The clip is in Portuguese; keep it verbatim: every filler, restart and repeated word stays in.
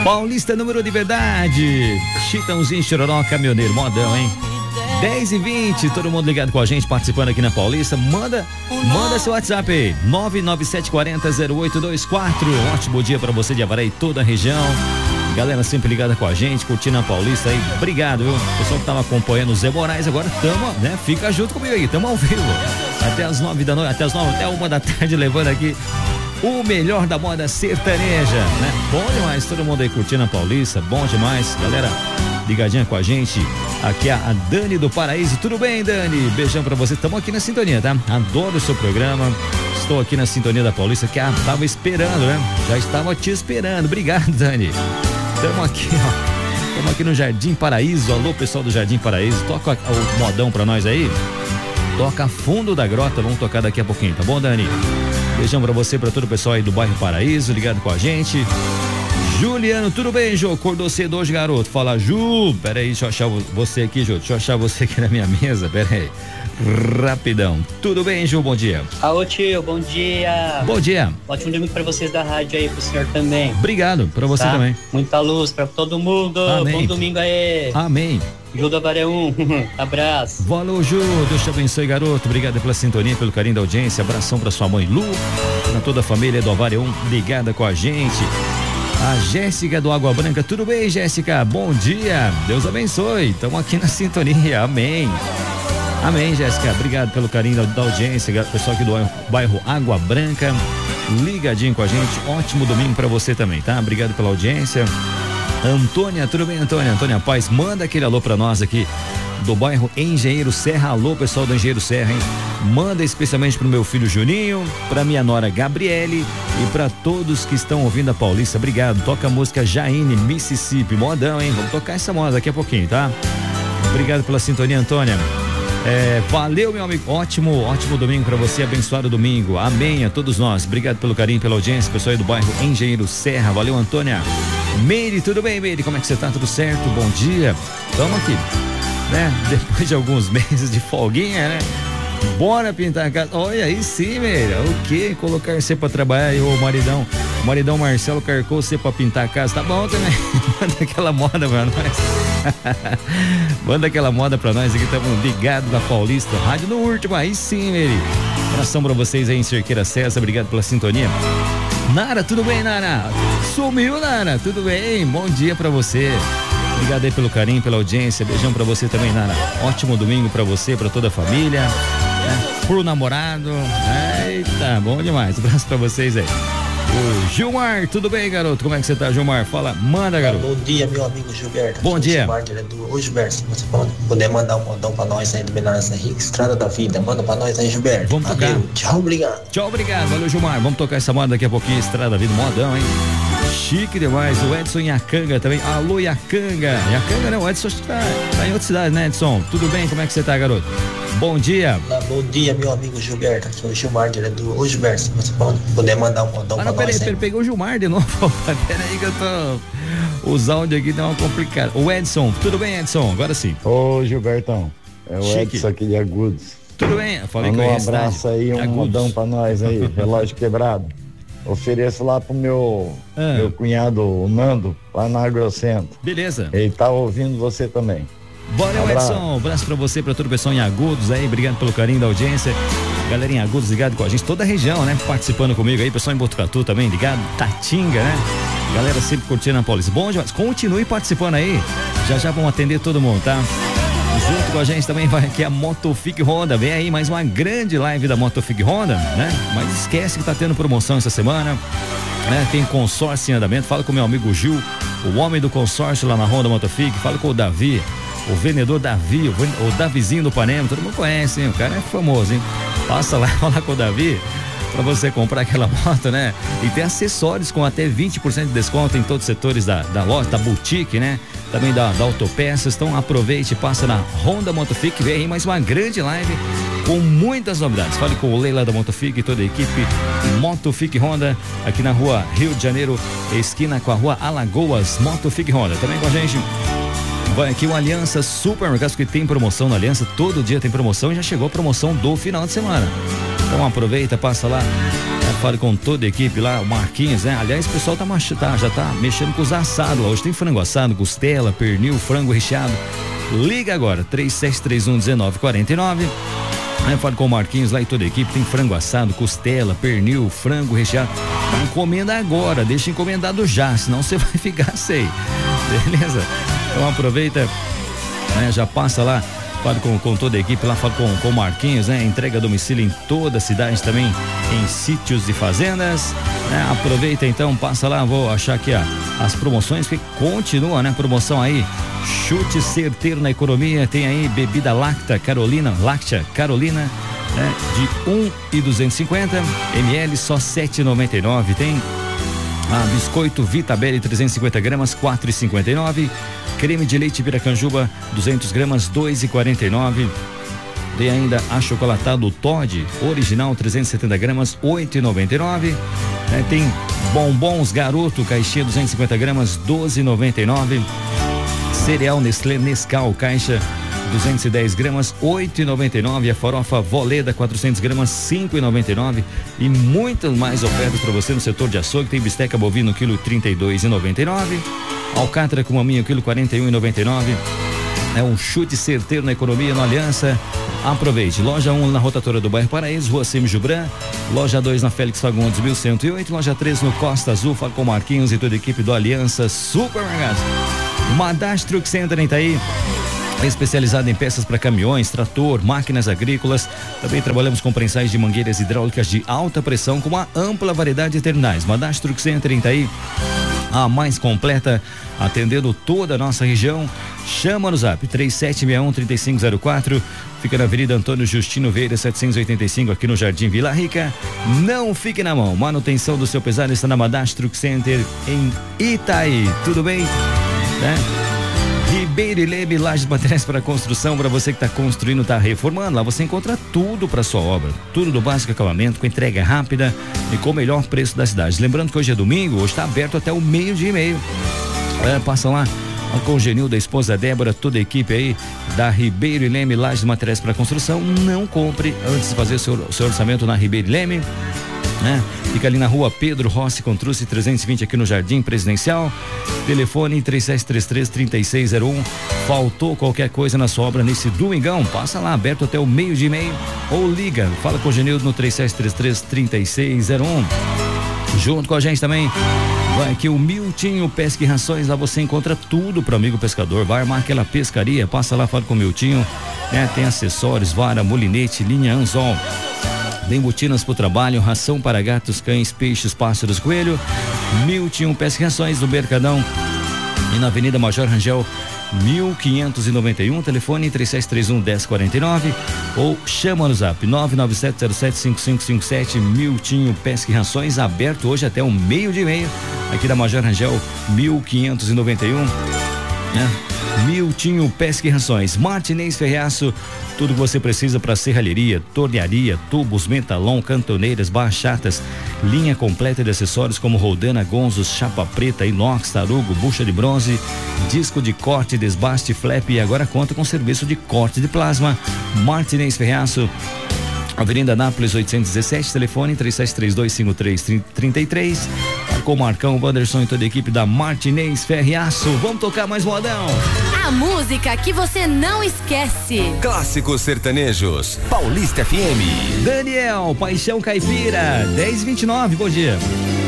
Paulista, número de verdade. Chitãozinho, Chororó, caminhoneiro, modão, hein? dez e vinte, todo mundo ligado com a gente, participando aqui na Paulista. Manda, manda seu WhatsApp aí, nove nove sete quatro zero zero oito dois quatro. Um ótimo dia pra você de Avaré e toda a região. Galera sempre ligada com a gente, curtindo a Paulista aí. Obrigado, viu? O pessoal que tava acompanhando o Zé Moraes, agora tamo, né? Fica junto comigo aí, tamo ao vivo. Até as nove da noite, até as nove, até uma da tarde, levando aqui o melhor da moda sertaneja, né? Bom demais, todo mundo aí curtindo a Paulista, bom demais, galera ligadinha com a gente. Aqui é a Dani do Paraíso, tudo bem, Dani? Beijão pra você, estamos aqui na sintonia, tá? Adoro o seu programa, estou aqui na sintonia da Paulista, que a tava esperando, né? Já estava te esperando, obrigado, Dani. Estamos aqui, ó, estamos aqui no Jardim Paraíso, alô pessoal do Jardim Paraíso, toca o modão pra nós aí, toca Fundo da Grota, vamos tocar daqui a pouquinho, tá bom, Dani? Beijão pra você, pra todo o pessoal aí do bairro Paraíso, ligado com a gente. Juliano, tudo bem, Jô? Acordou cedo hoje, garoto? Fala, Ju. Pera aí, deixa eu achar você aqui, Jô. Deixa eu achar você aqui na minha mesa, pera aí. Rapidão. Tudo bem, Ju? Bom dia. Alô, tio, bom dia. Bom dia. Ótimo domingo pra vocês da rádio aí, pro senhor também. Obrigado, pra você tá? Também. Muita luz pra todo mundo. Amém. Bom domingo aí. Amém. Ju da Avaré um, abraço. Valeu, Ju, Deus te abençoe, garoto. Obrigado pela sintonia, pelo carinho da audiência. Abração pra sua mãe Lu, pra toda a família do Avaré um ligada com a gente. A Jéssica do Água Branca, tudo bem, Jéssica? Bom dia, Deus abençoe. Estamos aqui na sintonia, amém. Amém, Jéssica, obrigado pelo carinho da, da audiência, pessoal aqui do bairro Água Branca, ligadinho com a gente. Ótimo domingo pra você também, tá? Obrigado pela audiência. Antônia, tudo bem, Antônia? Antônia Paz, manda aquele alô pra nós aqui do bairro Engenheiro Serra. Alô, pessoal do Engenheiro Serra, hein? Manda especialmente pro meu filho Juninho, pra minha nora Gabriele e pra todos que estão ouvindo a Paulista. Obrigado. Toca a música Jaine, Mississippi. Modão, hein? Vamos tocar essa moda daqui a pouquinho, tá? Obrigado pela sintonia, Antônia. É, valeu, meu amigo. Ótimo, ótimo domingo pra você. Abençoado domingo. Amém a todos nós. Obrigado pelo carinho, pela audiência. Pessoal aí do bairro Engenheiro Serra. Valeu, Antônia. Meire, tudo bem, Meire? Como é que você tá? Tudo certo? Bom dia. Tamo aqui, né? Depois de alguns meses de folguinha, né? Bora pintar a casa. Olha aí sim, Meire. O que? Colocar você pra trabalhar aí, ô maridão. O maridão Marcelo carcou você pra pintar a casa. Tá bom também. Manda aquela moda pra nós. Manda aquela moda pra nós aqui. Estamos ligados na Paulista. Rádio no último. Aí sim, Meire. Abração pra vocês aí em Cerqueira César. Obrigado pela sintonia. Nara, tudo bem, Nara? Sumiu, Nara? Tudo bem? Bom dia pra você. Obrigado aí pelo carinho, pela audiência. Beijão pra você também, Nara. Ótimo domingo pra você, pra toda a família, né? Pro namorado. Eita, bom demais. Um abraço pra vocês aí. O Gilmar, tudo bem, garoto? Como é que você tá, Gilmar? Fala, manda, garoto. Bom dia, meu amigo Gilberto. Bom dia. Gilmar, diretor. Ô, Gilberto, se você puder mandar um modão pra nós aí do Benares Henrique, Estrada da Vida, manda pra nós aí, Gilberto. Vamos tocar. Valeu. Tchau, obrigado. Tchau, obrigado. Valeu, Gilmar. Vamos tocar essa moda daqui a pouquinho, Estrada da Vida, modão, hein? Chique demais. O Edson Iacanga também. Alô, Iacanga. Iacanga não, o Edson tá, tá em outra cidade, né, Edson? Tudo bem? Como é que você tá, garoto? Bom dia. Olá, bom dia, meu amigo Gilberto. Aqui é o Gilmar, diretor. Ô, Gilberto, se você puder mandar um modão ah, pra não, nós peraí, aí. peraí, pegou o Gilmar de novo. Peraí que eu tô... Os áudios aqui dão uma complicada. O Edson, tudo bem, Edson? Agora sim. Ô, Gilbertão. É o Chique. Edson aqui de Agudos. Tudo bem? Eu falei Manda que eu um ia abraço aí, um Agudos. modão pra nós aí, relógio quebrado. Ofereço lá pro meu, ah. meu cunhado, o Nando, lá na Agrocentro. Beleza. Ele tá ouvindo você também. Valeu, Abraço. Edson. Um abraço pra você, pra todo o pessoal em Agudos aí. Obrigado pelo carinho da audiência. Galera em Agudos ligado com a gente, toda a região, né? Participando comigo aí. Pessoal em Botucatu também ligado. Tatinga, né? Galera sempre curtindo a Paulista. Bom demais. Continue participando aí. Já já vamos atender todo mundo, tá? Junto com a gente também vai aqui a Motofic Honda. Vem aí mais uma grande live da Motofic Honda, né? Mas esquece que tá tendo promoção essa semana, né? Tem consórcio em andamento. Fala com o meu amigo Gil, o homem do consórcio lá na Honda Motofic. Fala com o Davi, o vendedor Davi, o, o Davizinho do Panema. Todo mundo conhece, hein? O cara é famoso, hein? Passa lá, fala com o Davi pra você comprar aquela moto, né? E tem acessórios com até vinte por cento de desconto em todos os setores da, da loja, da boutique, né? Também da, da Autopeças. Então aproveite e passa na Honda Motofic. Vem aí mais uma grande live com muitas novidades. Fale com o Leila da Motofic e toda a equipe Motofic Honda aqui na rua Rio de Janeiro, esquina com a rua Alagoas. Motofic Honda. Também com a gente vai aqui o Aliança Supermercados, que tem promoção na Aliança. Todo dia tem promoção e já chegou a promoção do final de semana. Então aproveita, passa lá Fale com toda a equipe lá, o Marquinhos, né? Aliás, o pessoal tá, tá, já tá mexendo com os assados lá. Hoje tem frango assado, costela, pernil, frango recheado. Liga agora, três sete três um, um nove quatro nove. Aí fala com o Marquinhos lá e toda a equipe, tem frango assado, costela, pernil, frango recheado. Encomenda agora, deixa encomendado já, senão você vai ficar sem. Beleza? Então aproveita, né? Já passa lá, fala com, com toda a equipe lá, fala com, com o Marquinhos, né? Entrega a domicílio em toda a cidade também, em sítios e fazendas, né? Aproveita então, passa lá, vou achar aqui ó, as promoções que continua, né? Promoção aí, chute certeiro na economia, tem aí bebida láctea Carolina, láctea Carolina, né? De um e duzentos e cinquenta mililitros, só sete reais e noventa e nove. Tem a biscoito Vitabelli trezentos e cinquenta gramas, quatro reais e cinquenta e nove. Creme de leite Piracanjuba duzentos gramas, dois reais e quarenta e nove. Tem ainda achocolatado Toddy original trezentos e setenta gramas, oito reais e noventa e nove. É, tem bombons Garoto caixinha duzentos e cinquenta gramas, doze reais e noventa e nove. Cereal Nestlé Nescau caixa duzentos e dez gramas, oito reais e noventa e nove. A farofa Voleda quatrocentos gramas, cinco reais e noventa e nove. E muitas mais ofertas para você no setor de açougue. Tem bisteca bovino quilo trinta e dois reais e noventa e nove. Alcatra com maminho quilo quarenta e um reais e noventa e nove. É um chute certeiro na economia no Aliança. Aproveite. Loja um na rotatória do bairro Paraíso, Rua Semi Jubran. Loja dois na Félix Fagundes mil cento e oito. Loja três no Costa Azul. Fala com Marquinhos e toda a equipe do Aliança Supermercados. Madastro Truck Center em Itaí, especializado em peças para caminhões, trator, máquinas agrícolas. Também trabalhamos com prensais de mangueiras hidráulicas de alta pressão com uma ampla variedade de terminais. Madastro Truck Center em Itaí, a mais completa, atendendo toda a nossa região. Chama no zap três sete seis um, três cinco zero quatro. Fica na Avenida Antônio Justino Vieira setecentos e oitenta e cinco, aqui no Jardim Vila Rica. Não fique na mão, manutenção do seu pesado está na Madastro Truck Center em Itaí. Tudo bem? Né? Ribeiro e Leme, lajes, materiais para construção. Para você que está construindo, está reformando, lá você encontra tudo para sua obra, tudo do básico acabamento, com entrega rápida e com o melhor preço da cidade. Lembrando que hoje é domingo, hoje está aberto até o meio-dia e meio. É, passa lá com o Genil da esposa Débora, toda a equipe aí da Ribeiro e Leme, lajes, materiais para construção. Não compre antes de fazer o seu, seu orçamento na Ribeiro e Leme. Né? Fica ali na rua Pedro Rossi com Truce trezentos e vinte, aqui no Jardim Presidencial. Telefone três sete três três, três seis zero um. Faltou qualquer coisa na sua obra nesse domingão? Passa lá, aberto até o meio de meio. Ou liga, fala com o Genildo no três sete três três, três seis zero um. Junto com a gente também vai aqui o Miltinho Pesca e Rações. Lá você encontra tudo para amigo pescador. Vai armar aquela pescaria, passa lá, fala com o Miltinho, né? Tem acessórios, vara, molinete, linha anzol. Tem botinas para o trabalho, ração para gatos, cães, peixes, pássaros, coelho. Miltinho Pesca e Rações do Mercadão e na Avenida Major Rangel mil quinhentos e noventa e um, telefone três sete três um, um zero quatro nove ou chama no zap nove nove sete zero sete cinco cinco cinco sete. Miltinho Pesca e Rações, aberto hoje até o meio de meio, aqui da Major Rangel mil quinhentos e noventa e um, né? Miltinho Pesca e Rações. Martinez Ferreaço, tudo que você precisa para serralheria, tornearia, tubos, mentalon, cantoneiras, bachatas, linha completa de acessórios como roldana, gonzos, chapa preta, inox, tarugo, bucha de bronze, disco de corte, desbaste, flap e agora conta com serviço de corte de plasma. Martinez Ferreaço, Avenida Nápoles oitocentos e dezessete, telefone três sete três dois, cinco três três três. Com o Marcão, o Wanderson e toda a equipe da Martinez Ferreaço. Vamos tocar mais modão. A música que você não esquece. Clássicos sertanejos, Paulista F M. Daniel, Paixão Caipira, dez e vinte e nove, bom dia.